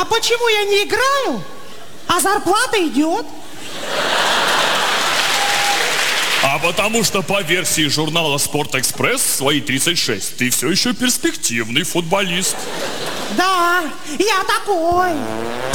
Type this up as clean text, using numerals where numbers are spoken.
А почему я не играю, а зарплата идет? А потому что по версии журнала «Спортэкспресс» свои 36 ты все еще перспективный футболист. Да, я такой.